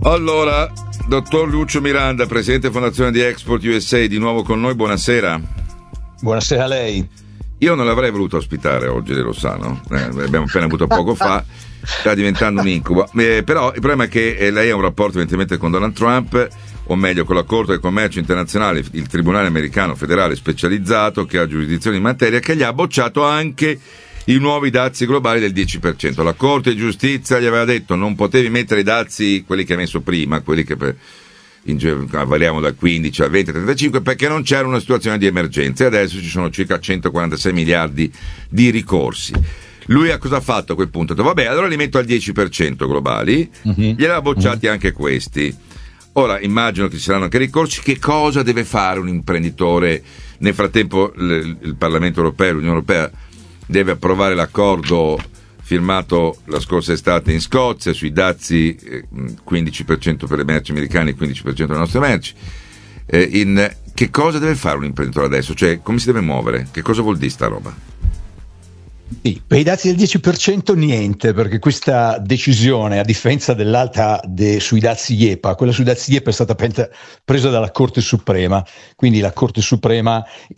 Allora, dottor Lucio Miranda, presidente Fondazione di Export USA, di nuovo con noi, buonasera. Buonasera a lei. Io non l'avrei voluto ospitare oggi, lei lo sa, no? Abbiamo appena avuto poco fa, sta diventando un incubo. Però il problema è che lei ha un rapporto evidentemente con Donald Trump, o meglio con la Corte del Commercio Internazionale, il Tribunale Americano Federale Specializzato, che ha giurisdizione in materia, che gli ha bocciato anche i nuovi dazi globali del 10%. La Corte di Giustizia gli aveva detto non potevi mettere i dazi, quelli che ha messo prima, quelli che variamo dal 15 al 20 al 35, perché non c'era una situazione di emergenza, e adesso ci sono circa 146 miliardi di ricorsi. Lui a cosa ha fatto a quel punto? Ha detto vabbè, allora li metto al 10% globali, glieli ha bocciati anche questi. Ora immagino che ci saranno anche ricorsi. Che cosa deve fare un imprenditore? Nel frattempo il Parlamento europeo, l'Unione Europea, deve approvare l'accordo firmato la scorsa estate in Scozia sui dazi, 15% per le merci americane e 15% per le nostre merci. Che cosa deve fare un imprenditore adesso? Cioè, come si deve muovere? Che cosa vuol dire sta roba? Sì, per i dazi del 10% niente, perché questa decisione, a differenza dell'altra sui dazi IEPA, quella sui dazi IEPA è stata presa dalla Corte Suprema, quindi la Corte Suprema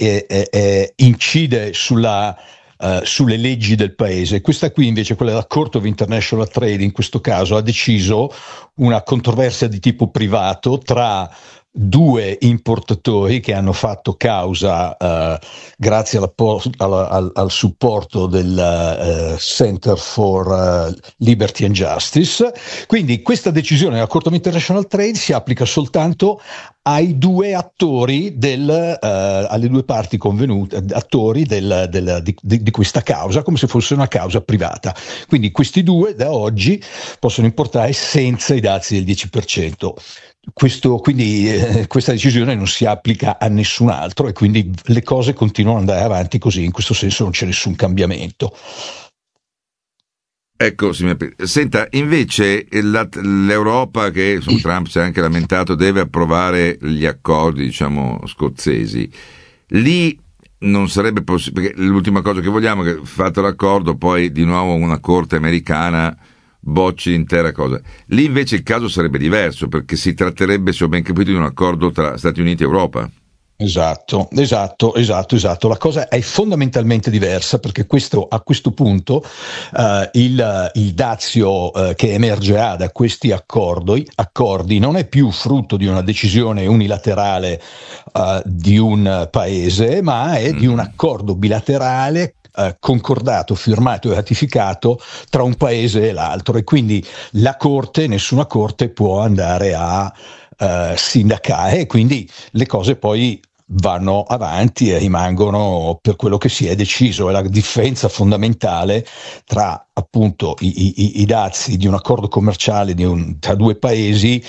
incide sulle leggi del paese. Questa qui invece, quella della Court of International Trade, in questo caso ha deciso una controversia di tipo privato tra due importatori che hanno fatto causa grazie al supporto del Center for Liberty and Justice. Quindi questa decisione della Court of International Trade si applica soltanto ai due attori alle due parti convenute, attori di questa causa, come se fosse una causa privata. Quindi questi due da oggi possono importare senza i dazi del 10%. Questa decisione non si applica a nessun altro, e quindi le cose continuano ad andare avanti così. In questo senso non c'è nessun cambiamento. Ecco, senta, invece l'Europa, che Trump si è anche lamentato, deve approvare gli accordi, diciamo, scozzesi. Lì non sarebbe possibile, perché l'ultima cosa che vogliamo è che, fatto l'accordo, poi di nuovo una corte americana bocci l'intera cosa. Lì invece il caso sarebbe diverso, perché si tratterebbe, se ho ben capito, di un accordo tra Stati Uniti e Europa. Esatto. La cosa è fondamentalmente diversa, perché a questo punto il dazio che emergerà da questi accordi non è più frutto di una decisione unilaterale di un paese, ma è di un accordo bilaterale concordato, firmato e ratificato tra un paese e l'altro, e quindi nessuna corte può andare a sindacare, e quindi le cose poi vanno avanti e rimangono per quello che si è deciso. È la differenza fondamentale tra appunto i dazi di un accordo commerciale tra due paesi